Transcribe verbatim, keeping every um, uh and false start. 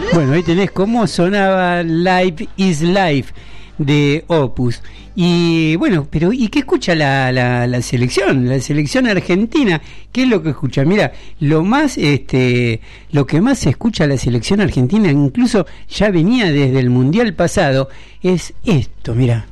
Bueno, ahí tenés cómo sonaba Life is Life de Opus. Y bueno, pero ¿y qué escucha la, la, la selección? La selección argentina, ¿qué es lo que escucha? Mira, lo más, este, lo que más se escucha la selección argentina, incluso ya venía desde el Mundial pasado, es esto, mira.